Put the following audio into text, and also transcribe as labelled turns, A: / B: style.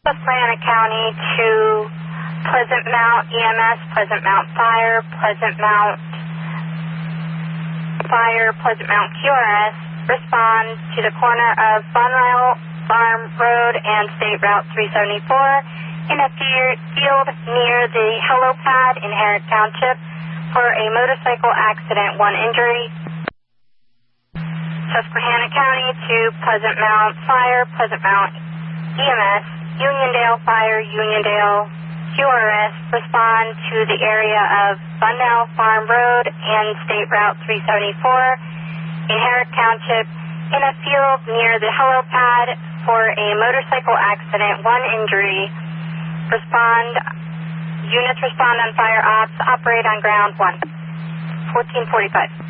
A: Susquehanna County to Pleasant Mount EMS, Pleasant Mount Fire, Pleasant Mount Fire, Pleasant Mount QRS. Respond to the corner of Bonrail Farm Road and State Route 374 in a field near the helipad in Herrick Township for a motorcycle accident, 1 injury. Susquehanna County to Pleasant Mount Fire, Pleasant Mount EMS, Uniondale Fire, Uniondale QRS. Respond to the area of Bunnell Farm Road and State Route 374 in Herrick Township in a field near the helipad for a motorcycle accident, 1 injury. Units respond on fire ops, operate on ground 1. 1445.